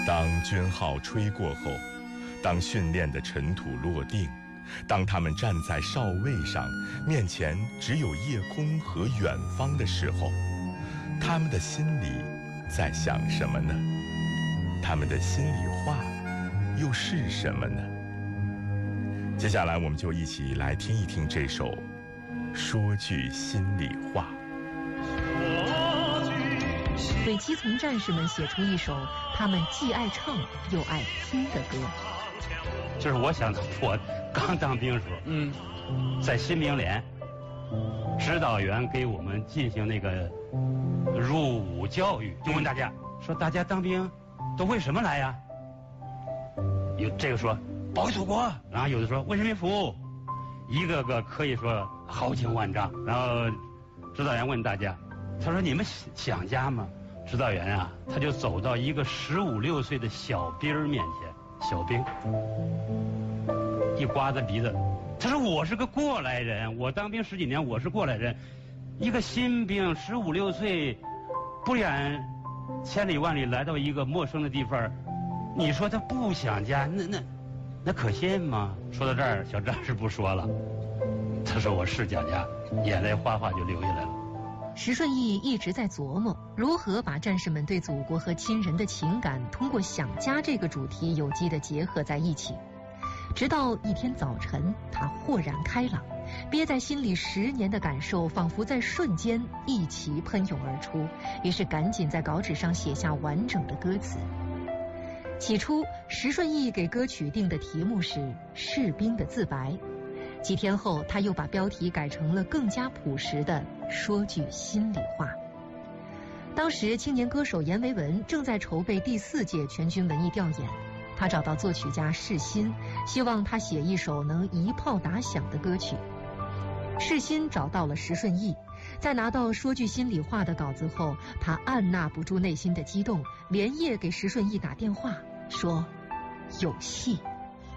当军号吹过后，当训练的尘土落定，当他们站在哨位上，面前只有夜空和远方的时候，他们的心里在想什么呢？他们的心里话又是什么呢？接下来我们就一起来听一听这首《说句心里话》， 为基层战士们写出一首他们既爱唱又爱听的歌。 就是我想我刚当兵时候，在新兵连，指导员给我们进行那个入伍教育，就问大家说：大家当兵都为什么来呀？有这个说保卫祖国，然后有的说为人民服务，一个个可以说豪情万丈。然后指导员问大家，他说你们想家吗？指导员啊，他就走到一个15、16岁的小兵面前，小兵一刮他鼻子，他说我是个过来人，我当兵10几年，我是过来人，一个新兵15、16岁，不远千里万里来到一个陌生的地方，你说他不想家，那可信吗？说到这儿，小战士不说了，他说我是想家，眼泪哗哗就流下来了。 石顺义一直在琢磨如何把战士们对祖国和亲人的情感通过想家这个主题有机地结合在一起，直到一天早晨，他豁然开朗，憋在心里10年的感受仿佛在瞬间一齐喷涌而出，于是赶紧在稿纸上写下完整的歌词。起初石顺义给歌曲定的题目是《士兵的自白》，几天后他又把标题改成了更加朴实的《说句心里话》。当时青年歌手阎维文正在筹备第4届全军文艺调研，他找到作曲家世新，希望他写一首能一炮打响的歌曲。世新找到了石顺义，在拿到《说句心里话》的稿子后，他按捺不住内心的激动，连夜给石顺义打电话说有戏。